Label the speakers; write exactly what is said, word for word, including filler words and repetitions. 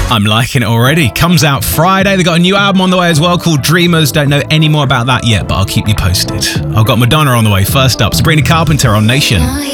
Speaker 1: I'm liking it already. Comes out Friday. They got a new album on the way as well called Dreamers. Don't know any more about that yet, but I'll keep you posted. I've got Madonna on the way. First up, Sabrina Carpenter on Nation.